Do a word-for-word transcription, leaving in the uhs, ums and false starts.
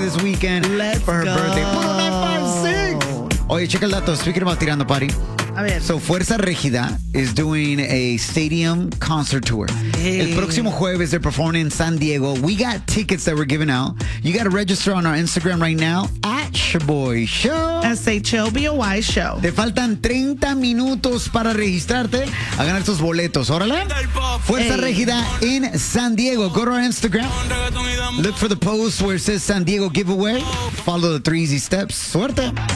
this weekend Let's for her go. birthday. Puro nine five six. Oye, checa el dato. Speaking about Tirando Party. A ver. So, Fuerza Régida is doing a stadium concert tour. Hey. El próximo jueves, they're performing in San Diego. We got tickets that we're giving out. You got to register on our Instagram right now at Shaboy Show. S H O B O Y Show. Te faltan treinta minutos para registrarte a ganar tus boletos. Órale. Fuerza Hey. Régida in San Diego. Go to our Instagram. Look for the post where it says San Diego giveaway. Follow the three easy steps. Suerte.